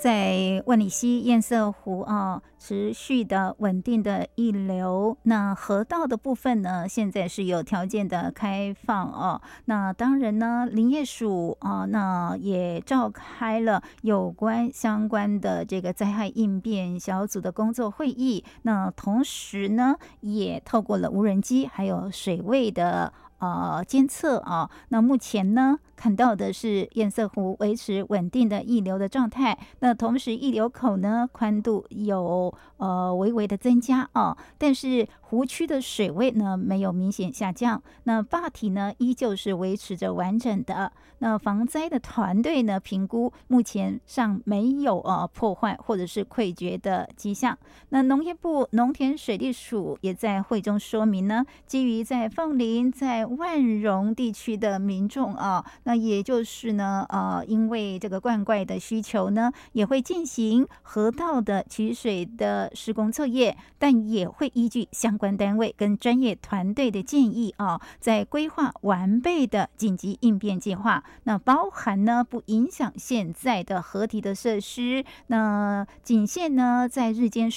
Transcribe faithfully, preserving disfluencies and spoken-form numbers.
在万里溪堰塞湖啊，持续的稳定的溢流。那河道的部分呢，现在是有条件的开放哦。那当然呢，林业署啊，那也召开了有关相关的这个灾害应变小组的工作会议。那同时呢，也透过了无人机还有水位的呃监测啊。那目前呢，看到的是堰塞湖维持稳定的溢流的状态，那同时溢流口呢宽度有呃微微的增加啊，但是湖区的水位呢没有明显下降，那坝体呢依旧是维持着完整的。那防灾的团队呢评估目前尚没有呃破坏或者是溃决的迹象。那农业部农田水利署也在会中说明呢，基于在凤林在万荣地区的民众啊，那也就是呢，呃，因为这个灌溉的需求呢，也会进行河道的取水的施工作业，但也会依据相关单位跟专业团队的建议啊，在规划完备的紧急应变计划。那包含呢，不影响现在的河堤的设施，那仅限呢在日间